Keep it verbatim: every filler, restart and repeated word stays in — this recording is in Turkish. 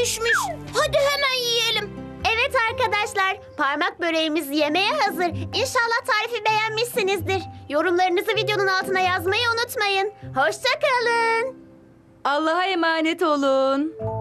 düşmüş. Hadi hemen yiyelim. Evet arkadaşlar, parmak böreğimiz yemeğe hazır. İnşallah tarifi beğenmişsinizdir. Yorumlarınızı videonun altına yazmayı unutmayın. Hoşça kalın. Allah'a emanet olun.